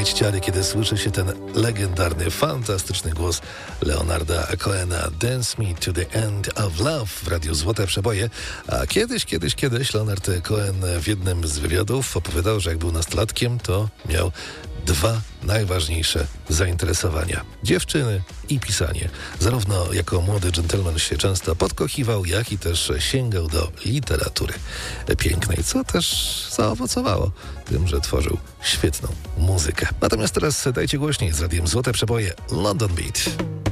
mieć ciary, kiedy słyszy się ten legendarny, fantastyczny głos Leonarda Cohena. Dance Me to the End of Love w Radiu Złote Przeboje. A kiedyś Leonard Cohen w jednym z wywiadów opowiadał, że jak był nastolatkiem, to miał dwa najważniejsze zainteresowania: dziewczyny i pisanie. Zarówno jako młody dżentelmen się często podkochiwał, jak i też sięgał do literatury pięknej, co też zaowocowało tym, że tworzył świetną muzykę. Natomiast teraz dajcie głośniej z Radiem Złote Przeboje London Beat.